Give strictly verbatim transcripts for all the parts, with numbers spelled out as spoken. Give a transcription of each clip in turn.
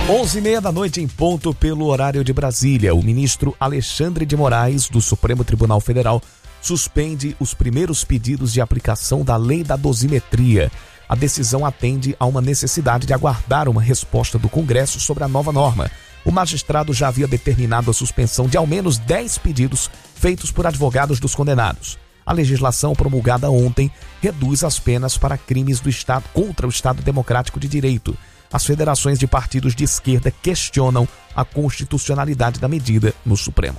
onze e meia da noite em ponto pelo horário de Brasília. O ministro Alexandre de Moraes, do Supremo Tribunal Federal, suspende os primeiros pedidos de aplicação da lei da dosimetria. A decisão atende a uma necessidade de aguardar uma resposta do Congresso sobre a nova norma. O magistrado já havia determinado a suspensão de ao menos dez pedidos feitos por advogados dos condenados. A legislação promulgada ontem reduz as penas para crimes do Estado contra o Estado Democrático de Direito. As federações de partidos de esquerda questionam a constitucionalidade da medida no Supremo.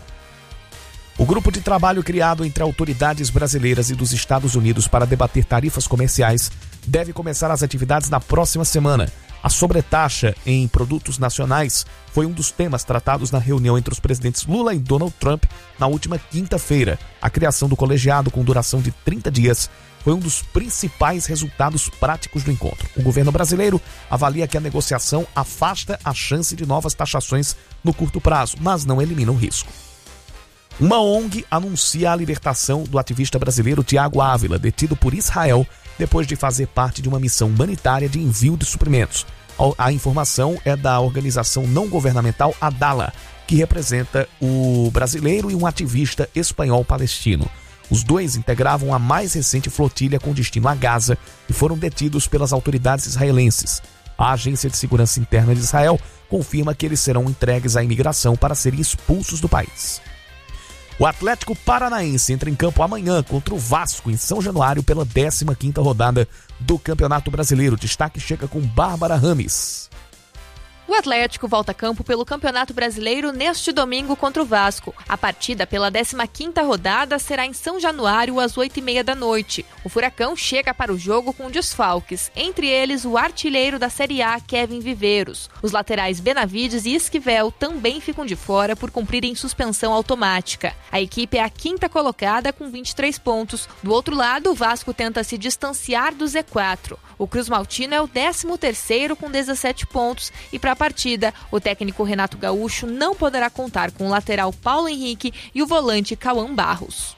O grupo de trabalho criado entre autoridades brasileiras e dos Estados Unidos para debater tarifas comerciais deve começar as atividades na próxima semana. A sobretaxa em produtos nacionais foi um dos temas tratados na reunião entre os presidentes Lula e Donald Trump na última quinta-feira. A criação do colegiado com duração de trinta dias foi um dos principais resultados práticos do encontro. O governo brasileiro avalia que a negociação afasta a chance de novas taxações no curto prazo, mas não elimina o risco. Uma O N G anuncia a libertação do ativista brasileiro Tiago Ávila, detido por Israel depois de fazer parte de uma missão humanitária de envio de suprimentos. A informação é da organização não governamental Adala, que representa o brasileiro e um ativista espanhol-palestino. Os dois integravam a mais recente flotilha com destino a Gaza e foram detidos pelas autoridades israelenses. A Agência de Segurança Interna de Israel confirma que eles serão entregues à imigração para serem expulsos do país. O Atlético Paranaense entra em campo amanhã contra o Vasco em São Januário pela décima quinta rodada do Campeonato Brasileiro. O destaque chega com Bárbara Rames. O Atlético volta a campo pelo Campeonato Brasileiro neste domingo contra o Vasco. A partida pela décima quinta rodada será em São Januário às oito e meia da noite. O Furacão chega para o jogo com desfalques, entre eles o artilheiro da Série A, Kevin Viveiros. Os laterais Benavides e Esquivel também ficam de fora por cumprirem suspensão automática. A equipe é a quinta colocada com vinte e três pontos. Do outro lado, o Vasco tenta se distanciar do Z quatro. O Cruz Maltino é o décimo terceiro com dezessete pontos e para a partida, o técnico Renato Gaúcho não poderá contar com o lateral Paulo Henrique e o volante Cauã Barros.